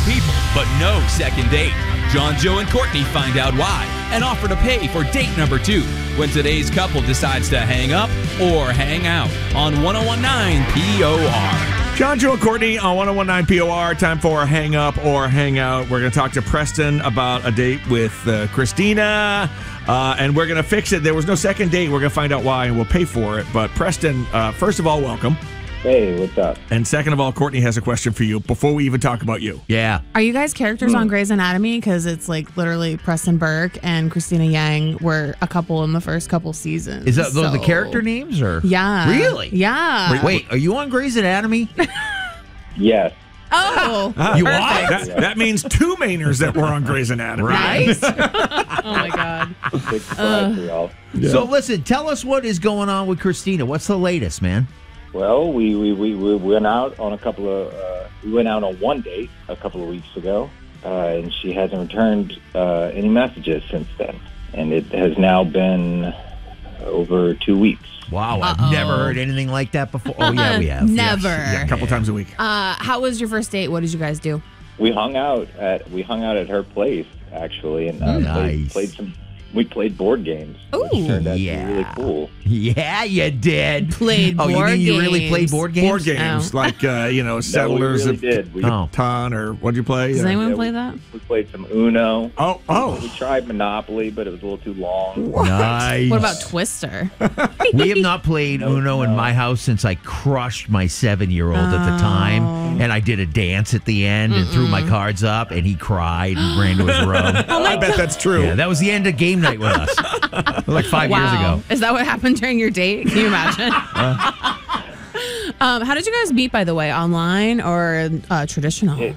people, but no second date. John, Joe, and Courtney find out why and offer to pay for date number 2 when today's couple decides to hang up or hang out on 101.9 POR. John, Joe, and Courtney on 101.9 POR. Time for hang up or hang out. We're going to talk to Preston about a date with Christina, and we're going to fix it. There was no second date. We're going to find out why, and we'll pay for it. But Preston, first of all, welcome. Hey, what's up? And second of all, Courtney has a question for you before we even talk about you. Yeah. Are you guys characters on Grey's Anatomy? Because it's like literally Preston Burke and Christina Yang were a couple in the first couple seasons. Is that those the character names? Or Yeah. Really? Yeah. Wait, are you on Grey's Anatomy? Yes. Oh. You are? That means 2 Mainers that were on Grey's Anatomy. Right? Oh, my God. Big surprise for y'all. Yeah. So listen, tell us what is going on with Christina. What's the latest, man? Well, we went out on we went out on one date a couple of weeks ago, and she hasn't returned any messages since then. And it has now been over 2 weeks. Wow, I've never heard anything like that before. Oh, yeah, we have. Never. Yeah, a couple times a week. How was your first date? What did you guys do? We hung out at her place actually, and Nice. we played board games. Which Ooh. turned out to be Yeah. really cool. Yeah, you did. Played Oh, you board mean you really games. played board games? Board games, like, Settlers we of really did. We, Catan, or what'd you play? Does anyone yeah, play that? we played some Uno. Oh. We tried Monopoly, but it was a little too long. Nice. What about Twister? We have not played Uno in my house since I crushed my 7-year-old at the time. And I did a dance at the end and threw my cards up, and he cried and ran to his room. I bet that's true. Yeah, that was the end of game night with us. Like 5 years ago. Is that what happened during your date? Can you imagine? How did you guys meet, by the way? Online or traditional?